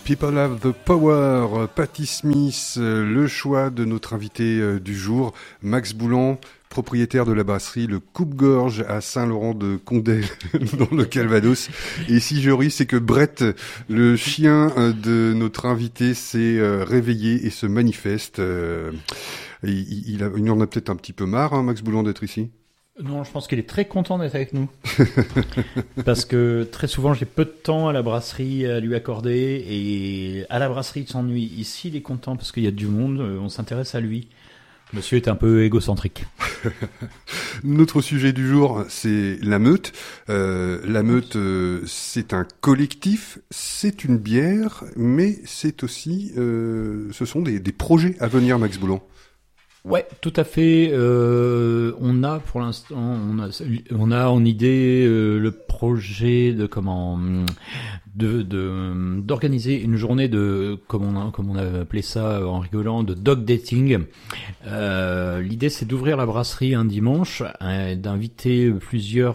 People have the power, Patti Smith, le choix de notre invité du jour, Max Boulan, propriétaire de la brasserie Le Coupe-Gorge à Saint-Laurent-de-Condel dans le Calvados. Et si je ris, c'est que Brett, le chien de notre invité, s'est réveillé et se manifeste. Il en a peut-être un petit peu marre, hein, Max Boulan, d'être ici. Non, je pense qu'il est très content d'être avec nous. Parce que très souvent, j'ai peu de temps à la brasserie à lui accorder. Et à la brasserie, il s'ennuie. Ici, il est content parce qu'il y a du monde. On s'intéresse à lui. Monsieur est un peu égocentrique. Notre sujet du jour, c'est la Meute. La Meute, c'est un collectif, c'est une bière, mais c'est aussi, ce sont des projets à venir, Max Boulan. Ouais, tout à fait. On a pour l'instant, on a en idée le projet d'organiser une journée de, comme on a appelé ça en rigolant, de dog dating. L'idée, c'est d'ouvrir la brasserie un dimanche, d'inviter plusieurs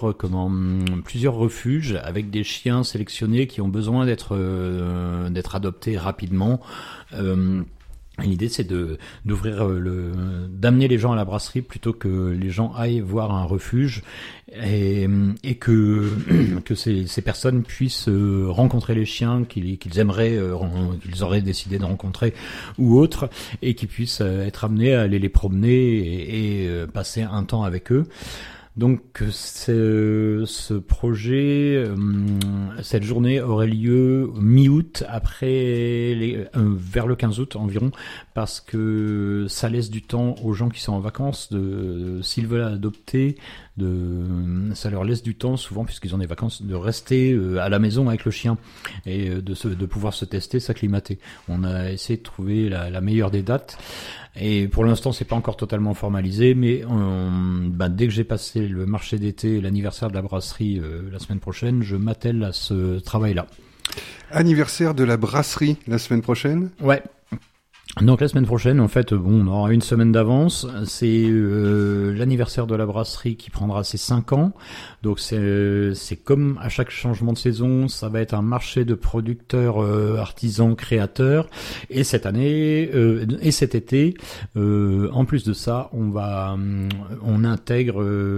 refuges avec des chiens sélectionnés qui ont besoin d'être adoptés rapidement. L'idée, c'est d'amener les gens à la brasserie plutôt que les gens aillent voir un refuge et que ces personnes puissent rencontrer les chiens qu'ils auraient décidé de rencontrer ou autres, et qu'ils puissent être amenés à aller les promener et passer un temps avec eux. Donc ce projet, cette journée aurait lieu mi-août, vers le 15 août environ, parce que ça laisse du temps aux gens qui sont en vacances s'ils veulent adopter, ça leur laisse du temps souvent, puisqu'ils ont des vacances, de rester à la maison avec le chien et de pouvoir se tester, s'acclimater. On a essayé de trouver la meilleure des dates. Et pour l'instant, c'est pas encore totalement formalisé, mais dès que j'ai passé le marché d'été et l'anniversaire de la brasserie la semaine prochaine, je m'attelle à ce travail-là. Anniversaire de la brasserie la semaine prochaine ? Ouais. Donc la semaine prochaine, en fait, on aura une semaine d'avance. C'est l'anniversaire de la brasserie qui prendra ses 5 ans. Donc c'est comme à chaque changement de saison, ça va être un marché de producteurs, artisans, créateurs. Et cette année et cet été, en plus de ça, on intègre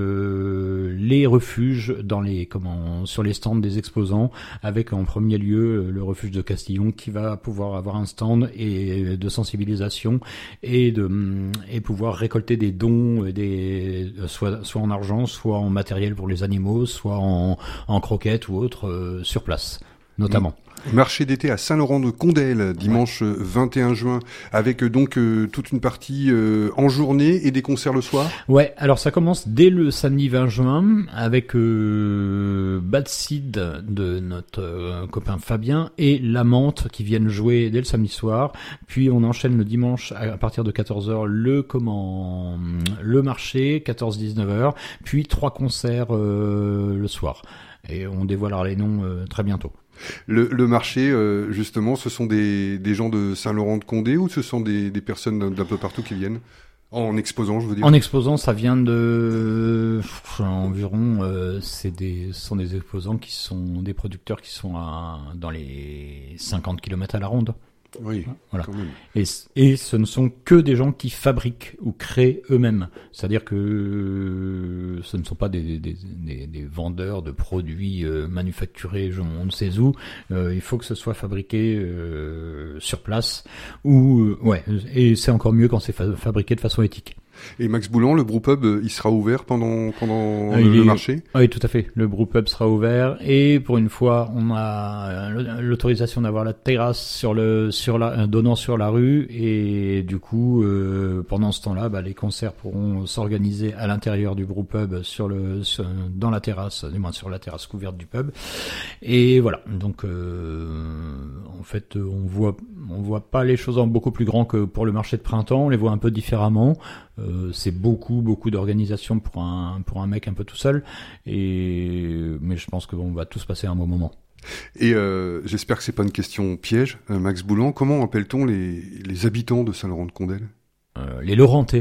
les refuges sur les stands des exposants, avec en premier lieu le refuge de Castillon qui va pouvoir avoir un stand et de sensibilisation et pouvoir récolter des dons, soit en argent, soit en matériel pour les animaux, soit en croquettes ou autres sur place, notamment. Marché d'été à Saint-Laurent-de-Condel, dimanche 21 juin, avec donc toute une partie en journée et des concerts le soir. Ouais, alors ça commence dès le samedi 20 juin avec Bad Seed de notre copain Fabien et La Menthe qui viennent jouer dès le samedi soir. Puis on enchaîne le dimanche à partir de 14h le marché, 14-19h, puis 3 concerts le soir. Et on dévoilera les noms très bientôt. Le marché, justement, ce sont des gens de Saint-Laurent-de-Condé ou ce sont des personnes d'un peu partout qui viennent ? En exposant, je veux dire. En exposant, ça vient de environ. Ce sont des exposants qui sont des producteurs qui sont dans les 50 km à la ronde. Oui, voilà. Quand même. Et ce ne sont que des gens qui fabriquent ou créent eux-mêmes. C'est-à-dire que ce ne sont pas des vendeurs de produits manufacturés, on ne sait où. Il faut que ce soit fabriqué sur place. Et c'est encore mieux quand c'est fabriqué de façon éthique. Et Max Boulan, le brewpub, il sera ouvert pendant le marché ? Oui, tout à fait. Le brewpub sera ouvert et pour une fois, on a l'autorisation d'avoir la terrasse donnant sur la rue et du coup, pendant ce temps-là, les concerts pourront s'organiser à l'intérieur du brewpub dans la terrasse, du moins sur la terrasse couverte du pub. Et voilà. Donc, en fait, on voit pas les choses en beaucoup plus grand que pour le marché de printemps. On les voit un peu différemment. C'est beaucoup d'organisation pour un mec un peu tout seul, mais je pense que on va tous passer un bon moment. Et j'espère que c'est pas une question piège, Max Boulan. Comment appelle-t-on les habitants de Saint-Laurent-de-Condel ? Les Laurentais.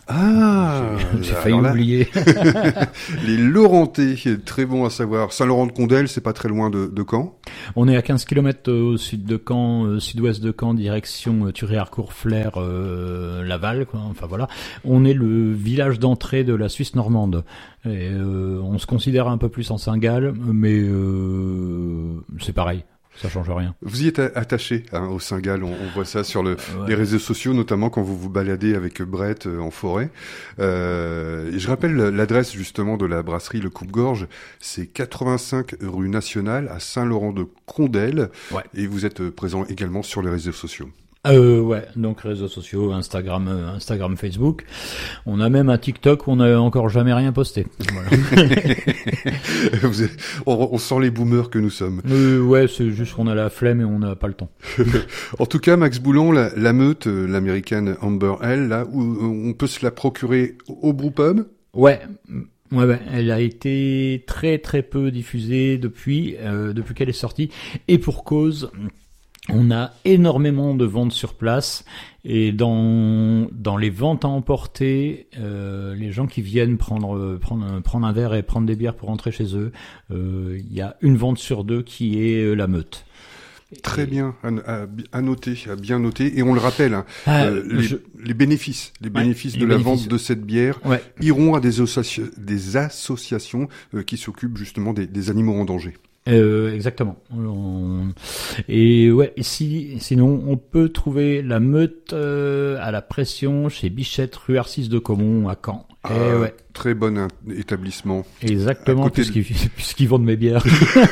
Ah, j'ai failli oublier. Les Laurentais, très bon à savoir. Saint-Laurent-de-Condel, c'est pas très loin de Caen. On est à 15 km au sud de Caen, sud-ouest de Caen, direction Thury-Harcourt-Flers, Laval, quoi. Enfin voilà. On est le village d'entrée de la Suisse normande. Et, on se considère un peu plus en Saint-Gall, mais c'est pareil. Ça change rien. Vous y êtes attaché au Saint-Gall, on voit ça sur les réseaux sociaux, notamment quand vous vous baladez avec Brett en forêt. Et je rappelle l'adresse justement de la brasserie Le Coupe-Gorge, c'est 85 rue Nationale à Saint-Laurent-de-Condel. Ouais. Et vous êtes présent également sur les réseaux sociaux. Ouais, donc réseaux sociaux, Instagram, Facebook. On a même un TikTok où on n'a encore jamais rien posté. Voilà. On sent les boomers que nous sommes. Ouais, c'est juste qu'on a la flemme et on n'a pas le temps. En tout cas, Max Boulon, la meute, l'américaine Amber Ale, là, où on peut se la procurer au brewpub. Ouais. Ouais, elle a été très très peu diffusée depuis qu'elle est sortie, et pour cause. On a énormément de ventes sur place, et dans les ventes à emporter, les gens qui viennent prendre un verre et prendre des bières pour rentrer chez eux, il y a une vente sur deux qui est la meute. Très bien, à noter, à bien noter. Et on le rappelle, les bénéfices de la vente de cette bière iront à des associations qui s'occupent justement des animaux en danger. Exactement. Et ouais, sinon on peut trouver la meute à la pression chez Bichette, rue Arcis de Caumont à Caen. Ouais. Très bon établissement. Exactement, puisqu'ils vendent mes bières.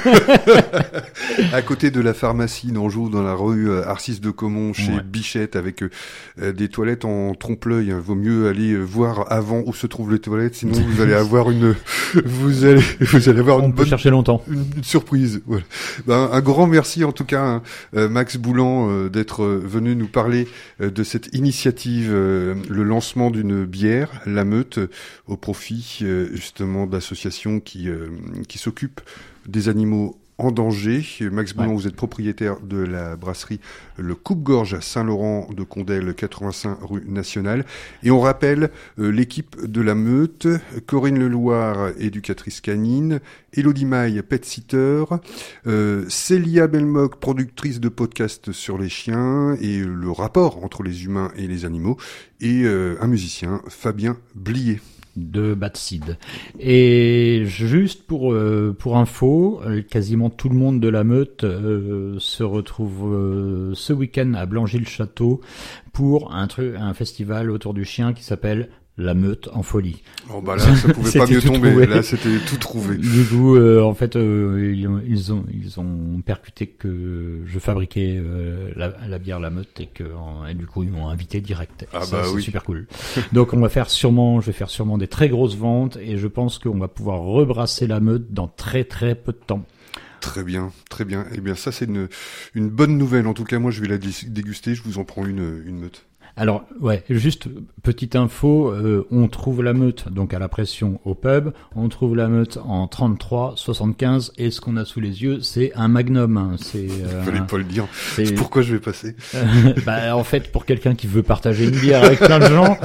À côté de la pharmacie d'Anjou, dans la rue Arcis de Caumont, chez Bichette, avec des toilettes en trompe-l'œil. Vaut mieux aller voir avant où se trouvent les toilettes, sinon vous allez avoir vous allez avoir on peut chercher longtemps. Une surprise. Voilà. Un grand merci en tout cas, Max Boulan, d'être venu nous parler de cette initiative, le lancement d'une bière, la meute, au profit justement d'associations qui s'occupent des animaux en danger. Max Boulan, vous êtes propriétaire de la brasserie Le Coupe-Gorge à Saint-Laurent-de-Condel, 85 rue Nationale. Et on rappelle l'équipe de la meute: Corinne Leloir, éducatrice canine, Élodie Maille, pet-sitter, Célia Belmoc, productrice de podcasts sur les chiens et le rapport entre les humains et les animaux, et un musicien, Fabien Blier. De Bad Seed. Et juste pour info, quasiment tout le monde de la meute se retrouve ce week-end à Blangy-le-Château pour un festival autour du chien qui s'appelle La Meute en folie. Oh bah là, ça pouvait pas mieux tomber. Trouvé. Là, c'était tout trouvé. Du coup, en fait, ils ont percuté que je fabriquais la bière La Meute, et du coup, ils m'ont invité direct. Ah ça, bah c'est oui. super cool. Donc, je vais faire sûrement des très grosses ventes, et je pense qu'on va pouvoir rebrasser La Meute dans très très peu de temps. Très bien, très bien. Eh bien, ça, c'est une bonne nouvelle. En tout cas, moi, je vais la déguster. Je vous en prends une meute. Alors, ouais, juste petite info, on trouve la meute donc à la pression au pub, on trouve la meute en 33, 75, et ce qu'on a sous les yeux, c'est un Magnum. Fallait pas le dire. Pourquoi je vais passer en fait, pour quelqu'un qui veut partager une bière avec plein de gens,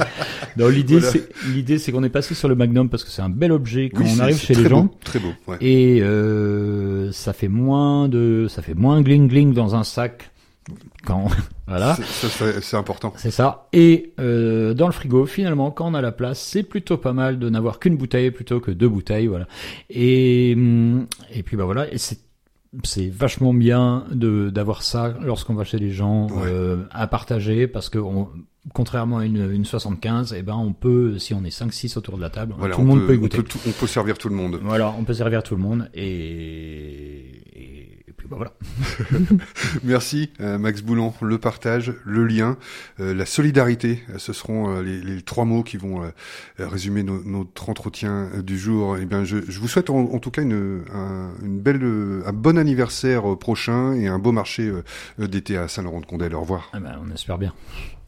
l'idée c'est qu'on est passé sur le Magnum parce que c'est un bel objet quand on arrive chez les gens. Très beau, ouais. Et ça fait moins gling gling dans un sac. Voilà. C'est important. C'est ça. Et dans le frigo, finalement, quand on a la place, c'est plutôt pas mal de n'avoir qu'une bouteille plutôt que deux bouteilles, voilà. Et puis voilà. Et c'est vachement bien d'avoir ça lorsqu'on va chez les gens, à partager, parce que contrairement à une 75, on peut, si on est 5-6 autour de la table, tout le monde peut y goûter. On peut servir tout le monde. Voilà, on peut servir tout le monde, et puis voilà. Merci Max Boulan, le partage, le lien, la solidarité, ce seront les trois mots qui vont résumer notre entretien du jour. Eh bien, je vous souhaite en tout cas un bon anniversaire prochain et un beau marché d'été à Saint-Laurent-de-Condel. Au revoir. On espère bien.